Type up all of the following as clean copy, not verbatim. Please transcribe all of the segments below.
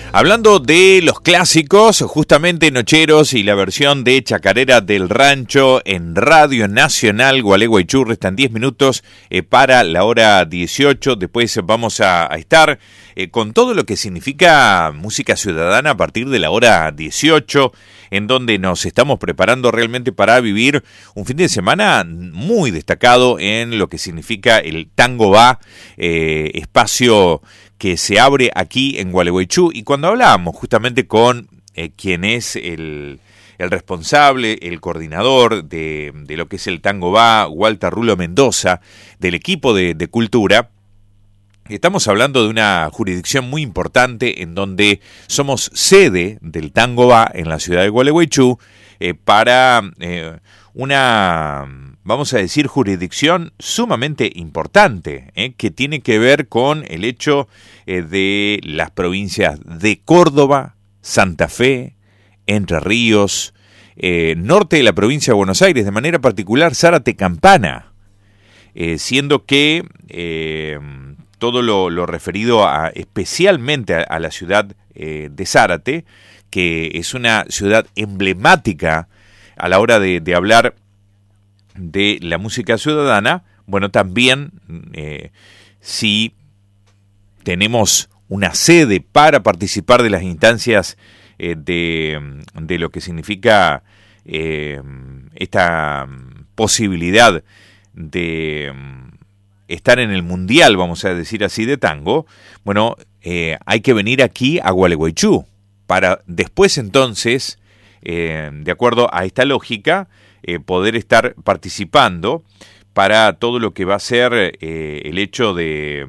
Hablando de los clásicos, justamente Nocheros y la versión de Chacarera del Rancho en Radio Nacional Gualeguaychú. Restan 10 minutos para la hora 18. Después vamos a estar con todo lo que significa música ciudadana a partir de la hora 18, en donde nos estamos preparando realmente para vivir un fin de semana muy destacado en lo que significa el Tango Va, espacio que se abre aquí en Gualeguaychú. Y cuando hablábamos justamente con quien es el responsable, el coordinador de lo que es el Tango Va, Walter Rulo Mendoza, del equipo de cultura, estamos hablando de una jurisdicción muy importante en donde somos sede del Tango Va en la ciudad de Gualeguaychú para una, vamos a decir, jurisdicción sumamente importante, que tiene que ver con el hecho de las provincias de Córdoba, Santa Fe, Entre Ríos, norte de la provincia de Buenos Aires, de manera particular Zárate Campana, siendo que todo lo referido especialmente a la ciudad de Zárate, que es una ciudad emblemática a la hora de hablar de la música ciudadana. Bueno, también si tenemos una sede para participar de las instancias de lo que significa esta posibilidad de estar en el mundial, vamos a decir así, de tango, bueno, hay que venir aquí a Gualeguaychú para después entonces, de acuerdo a esta lógica, poder estar participando para todo lo que va a ser el hecho de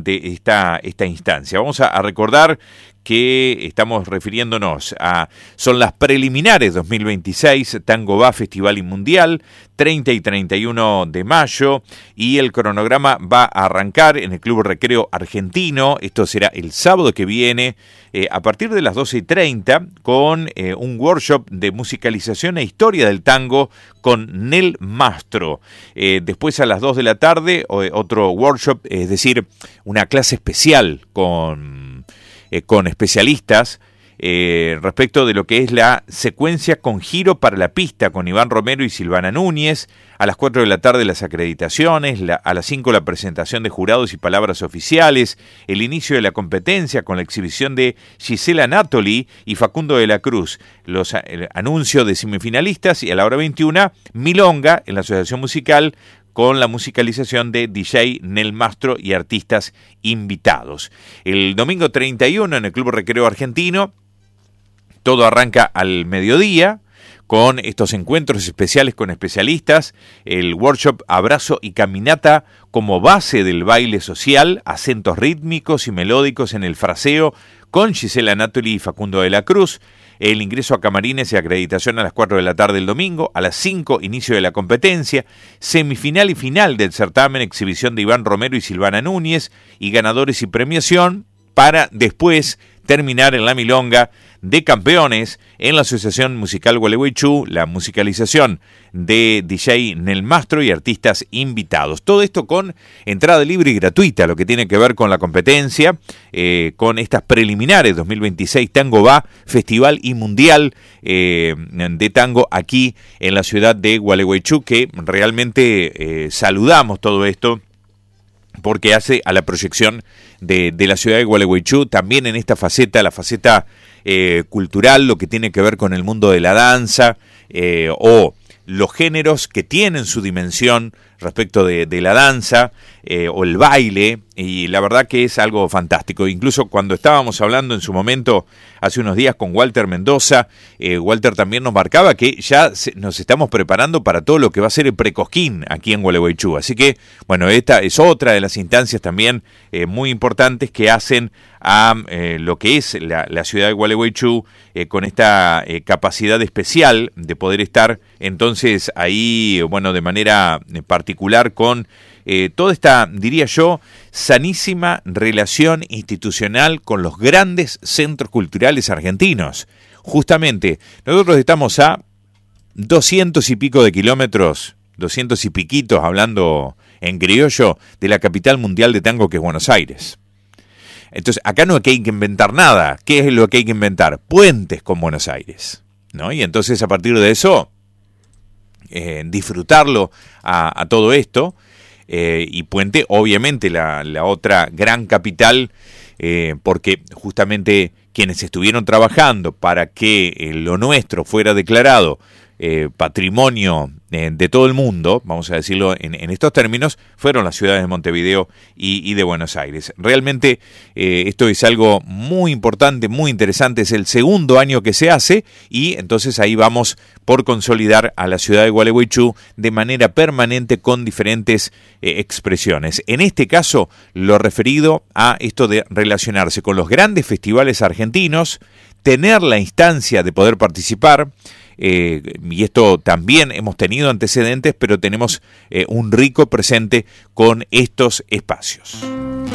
esta instancia. Vamos a recordar que estamos refiriéndonos son las preliminares 2026, Tango Va Festival y Mundial, 30 y 31 de mayo, y el cronograma va a arrancar en el Club Recreo Argentino. Esto será el sábado que viene, a partir de las 12:30, con un workshop de musicalización e historia del tango con Nel Mastro. Después a las 2 de la tarde, otro workshop, es decir, una clase especial con especialistas respecto de lo que es la secuencia con giro para la pista con Iván Romero y Silvana Núñez. A las 4 de la tarde las acreditaciones, a las 5 la presentación de jurados y palabras oficiales, el inicio de la competencia con la exhibición de Gisela Natoli y Facundo de la Cruz, el anuncio de semifinalistas, y a la hora 21 Milonga en la Asociación Musical con la musicalización de DJ Nel Mastro y artistas invitados. El domingo 31 en el Club Recreo Argentino, todo arranca al mediodía con estos encuentros especiales con especialistas, el workshop Abrazo y Caminata como base del baile social, acentos rítmicos y melódicos en el fraseo con Gisela Natoli y Facundo de la Cruz. El ingreso a camarines y acreditación a las 4 de la tarde el domingo, a las 5 inicio de la competencia, semifinal y final del certamen, exhibición de Iván Romero y Silvana Núñez y ganadores y premiación, para después terminar en la milonga de campeones en la Asociación Musical Gualeguaychú, la musicalización de DJ Nel Mastro y artistas invitados. Todo esto con entrada libre y gratuita, lo que tiene que ver con la competencia, con estas preliminares 2026 Tango Va, Festival y Mundial de Tango aquí en la ciudad de Gualeguaychú, que realmente saludamos todo esto, porque hace a la proyección de la ciudad de Gualeguaychú también en esta faceta, la faceta cultural, lo que tiene que ver con el mundo de la danza o los géneros que tienen su dimensión respecto de la danza o el baile, y la verdad que es algo fantástico. Incluso cuando estábamos hablando en su momento, hace unos días, con Walter Mendoza, Walter también nos marcaba que ya nos estamos preparando para todo lo que va a ser el Precosquín aquí en Gualeguaychú. Así que, bueno, esta es otra de las instancias también muy importantes que hacen a lo que es la ciudad de Gualeguaychú, con esta capacidad especial de poder estar entonces ahí, bueno, de manera particular con toda esta, diría yo, sanísima relación institucional con los grandes centros culturales argentinos. Justamente, nosotros estamos a 200 y pico de kilómetros, 200 y piquitos, hablando en criollo, de la capital mundial de tango, que es Buenos Aires. Entonces, acá no hay que inventar nada. ¿Qué es lo que hay que inventar? Puentes con Buenos Aires, ¿no? Y entonces, a partir de eso, disfrutarlo a todo esto. Y Puente, obviamente, la otra gran capital, porque justamente quienes estuvieron trabajando para que lo nuestro fuera declarado patrimonio de todo el mundo, vamos a decirlo en estos términos, fueron las ciudades de Montevideo y de Buenos Aires. Realmente esto es algo muy importante, muy interesante, es el segundo año que se hace y entonces ahí vamos por consolidar a la ciudad de Gualeguaychú de manera permanente con diferentes expresiones. En este caso, lo referido a esto de relacionarse con los grandes festivales argentinos, tener la instancia de poder participar, y esto también hemos tenido antecedentes, pero tenemos un rico presente con estos espacios.